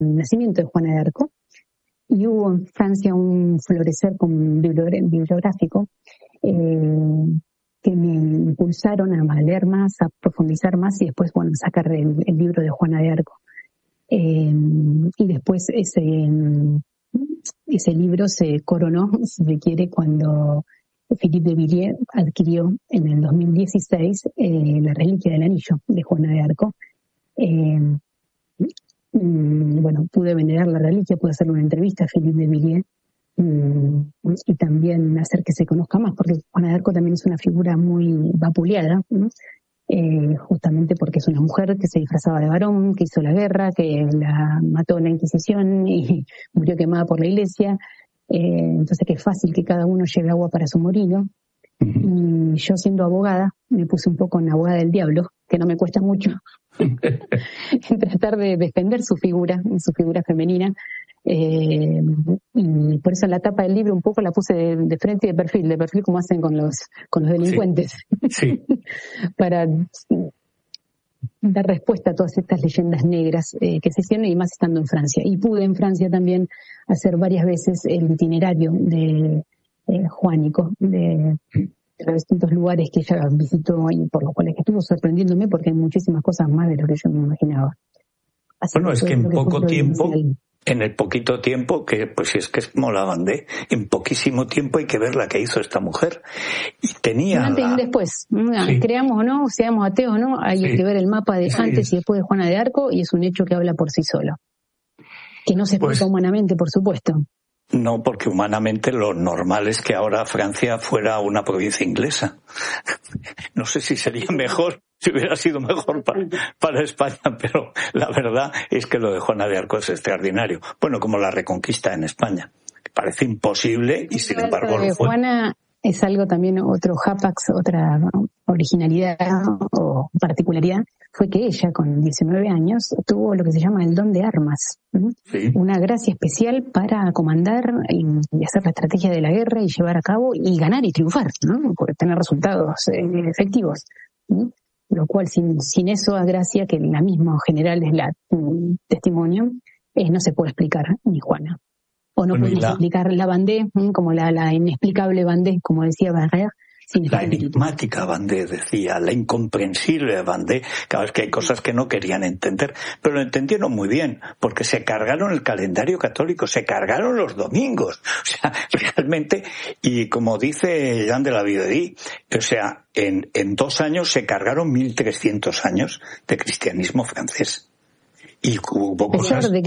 nacimiento de Juana de Arco, y hubo en Francia un florecer bibliográfico que me impulsaron a leer más, a profundizar más y después, sacar el libro de Juana de Arco. Y después ese libro se coronó, si se quiere, cuando Philippe de Villiers adquirió en el 2016 la reliquia del anillo de Juana de Arco. Pude venerar la reliquia, pude hacerle una entrevista a Philippe de Villiers y también hacer que se conozca más, porque Juana de Arco también es una figura muy vapuleada, justamente porque es una mujer que se disfrazaba de varón, que hizo la guerra, que la mató la Inquisición y murió quemada por la iglesia. Entonces que es fácil que cada uno lleve agua para su molino. Y yo, siendo abogada, me puse un poco en abogada del diablo, que no me cuesta mucho, en tratar de defender su figura femenina. Y por eso en la tapa del libro un poco la puse de frente y de perfil como hacen con los delincuentes. Sí. Para dar respuesta a todas estas leyendas negras que se hicieron, y más estando en Francia. Y pude en Francia también hacer varias veces el itinerario de Juánico, de los distintos lugares que ella visitó y por los cuales estuvo sorprendiéndome, porque hay muchísimas cosas más de lo que yo me imaginaba. Es que en poco tiempo, en el poquito tiempo, que pues es que es como la Vendée, en poquísimo tiempo hay que ver la que hizo esta mujer. Y tenía un antes y un después. Sí. Creamos o no, seamos ateos o no, hay que ver el mapa de antes y después de Juana de Arco, y es un hecho que habla por sí solo. Que no se explica humanamente, por supuesto. No, porque humanamente lo normal es que ahora Francia fuera una provincia inglesa. No sé si sería mejor, si hubiera sido mejor para España, pero la verdad es que lo de Juana de Arco es extraordinario. Bueno, como la Reconquista en España. Parece imposible y sin embargo lo fue. Juana es algo también, otro hapax, otra originalidad o particularidad, fue que ella con 19 años tuvo lo que se llama el don de armas. Sí. Una gracia especial para comandar y hacer la estrategia de la guerra y llevar a cabo y ganar y triunfar, ¿no? Por tener resultados efectivos. Lo cual sin eso, a gracia, que la misma general es la testimonio, no se puede explicar ni Juana. O no podemos explicar la Vendée, como la inexplicable Vendée, como decía Barrère. La enigmática Vendée, decía, la incomprensible Vendée. Claro, es que hay cosas que no querían entender, pero lo entendieron muy bien, porque se cargaron el calendario católico, se cargaron los domingos. O sea, realmente, y como dice Jean de La Viguerie, o sea, en 2 años se cargaron 1300 años de cristianismo francés. Y hubo a pesar cosas...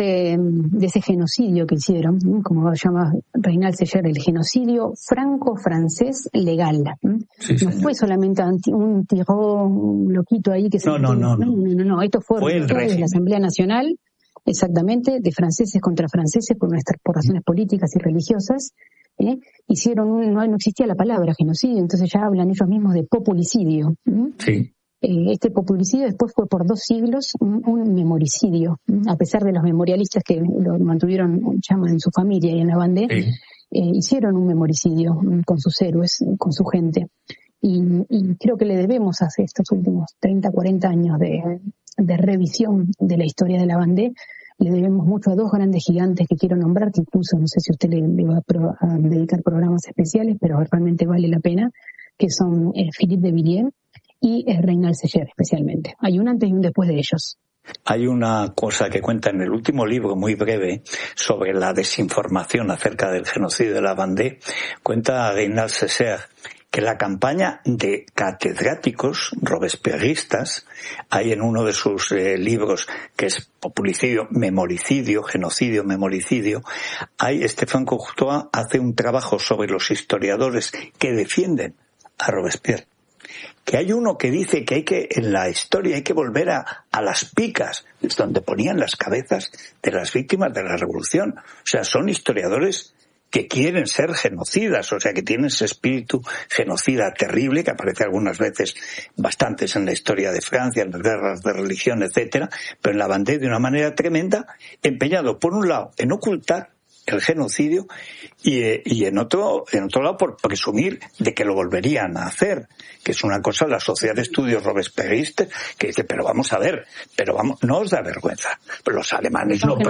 de ese genocidio que hicieron, como llama Reynal Seller, el genocidio franco-francés legal. Sí, no fue solamente un tirón loquito ahí que se... No. Esto fue de la Asamblea Nacional, exactamente, de franceses contra franceses por razones políticas y religiosas. Hicieron no existía la palabra genocidio, entonces ya hablan ellos mismos de populicidio. Sí. Este populicidio después fue por 2 siglos un memoricidio, a pesar de los memorialistas que lo mantuvieron en su familia y en la Vendée, hicieron un memoricidio con sus héroes, con su gente. Y creo que le debemos hacer estos últimos 30, 40 años de revisión de la historia de la Vendée, le debemos mucho a 2 grandes gigantes que quiero nombrar, que incluso no sé si usted le va a dedicar programas especiales, pero realmente vale la pena, que son Philippe de Villiers y Reynal Seller especialmente. Hay un antes y un después de ellos. Hay una cosa que cuenta en el último libro, muy breve, sobre la desinformación acerca del genocidio de la Vendée. Cuenta Reynal Seller que la campaña de catedráticos robespierristas, hay en uno de sus libros, que es populicidio, memoricidio, genocidio, memoricidio, hay Stéphane Courtois hace un trabajo sobre los historiadores que defienden a Robespierre. Que hay uno que dice que en la historia hay que volver a las picas, es donde ponían las cabezas de las víctimas de la revolución. O sea, son historiadores que quieren ser genocidas, o sea, que tienen ese espíritu genocida terrible, que aparece algunas veces, bastantes en la historia de Francia, en las guerras de religión, etcétera, pero en la Vendée de una manera tremenda, empeñado, por un lado, en ocultar el genocidio y en otro lado por presumir de que lo volverían a hacer, que es una cosa la Sociedad de Estudios Robespierristas que dice, pero vamos a ver, no os da vergüenza, los alemanes lo